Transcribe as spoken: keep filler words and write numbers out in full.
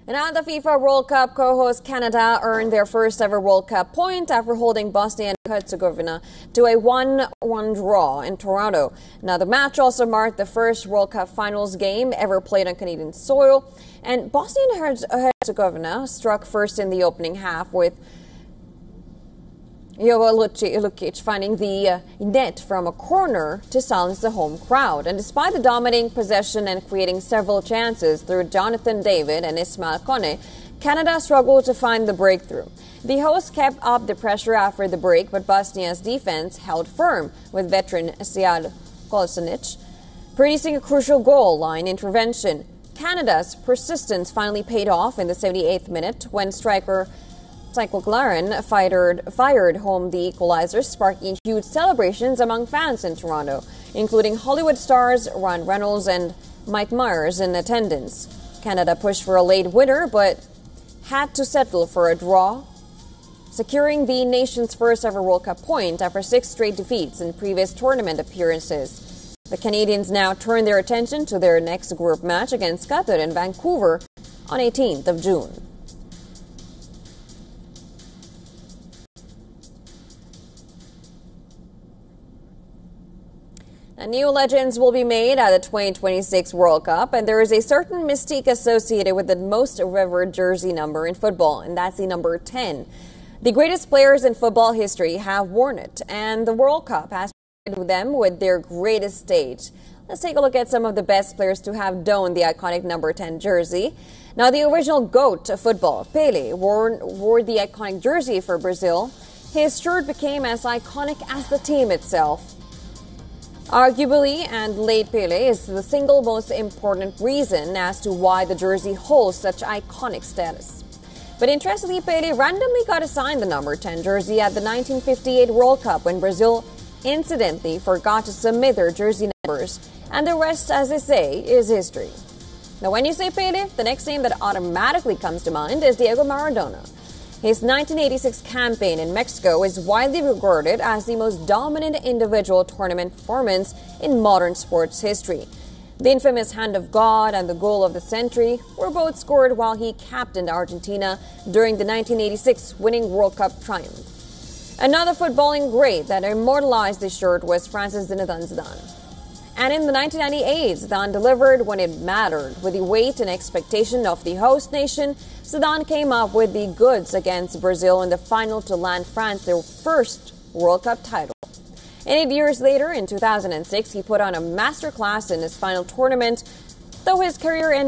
And at the FIFA World Cup, co-host Canada earned their first ever World Cup point after holding Bosnia and Herzegovina to a one one draw in Toronto. Now, the match also marked the first World Cup finals game ever played on Canadian soil. And Bosnia and Herzegovina struck first in the opening half, with Jovo Lukic finding the uh, net from a corner to silence the home crowd. And despite the dominating possession and creating several chances through Jonathan David and Ismail Kone, Canada struggled to find the breakthrough. The hosts kept up the pressure after the break, but Bosnia's defense held firm, with veteran Sead Kolesanic producing a crucial goal line intervention. Canada's persistence finally paid off in the seventy-eighth minute when striker Tycho Glaren fired, fired home the equalizer, sparking huge celebrations among fans in Toronto, including Hollywood stars Ryan Reynolds and Mike Myers in attendance. Canada pushed for a late winner, but had to settle for a draw, securing the nation's first ever World Cup point after six straight defeats in previous tournament appearances. The Canadians now turn their attention to their next group match against Qatar in Vancouver on eighteenth of June. And new legends will be made at the twenty twenty-six World Cup, and there is a certain mystique associated with the most revered jersey number in football, and that's the number ten. The greatest players in football history have worn it, and the World Cup has provided them with their greatest stage. Let's take a look at some of the best players to have donned the iconic number ten jersey. Now, the original GOAT of football, Pelé, wore, wore the iconic jersey for Brazil. His shirt became as iconic as the team itself. Arguably, and late Pelé is the single most important reason as to why the jersey holds such iconic status. But interestingly, Pelé randomly got assigned the number ten jersey at the nineteen fifty-eight World Cup when Brazil incidentally forgot to submit their jersey numbers. And the rest, as they say, is history. Now, when you say Pelé, the next name that automatically comes to mind is Diego Maradona. His nineteen eighty-six campaign in Mexico is widely regarded as the most dominant individual tournament performance in modern sports history. The infamous Hand of God and the goal of the century were both scored while he captained Argentina during the nineteen eighty-six winning World Cup triumph. Another footballing great that immortalized the shirt was Francis Zinedine Zidane. And in the nineteen ninety-eight, Zidane delivered when it mattered. With the weight and expectation of the host nation, Zidane came up with the goods against Brazil in the final to land France their first World Cup title. And eight years later, in two thousand six, he put on a masterclass in his final tournament, though his career ended